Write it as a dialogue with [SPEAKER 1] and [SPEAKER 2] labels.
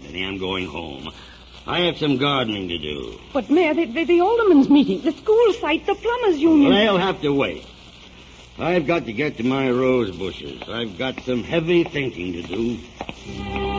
[SPEAKER 1] Penny. I'm going home. I have some gardening to do.
[SPEAKER 2] But, Mayor, the aldermen's meeting, the school site, the plumbers' union...
[SPEAKER 1] They'll have to wait. I've got to get to my rose bushes. I've got some heavy thinking to do.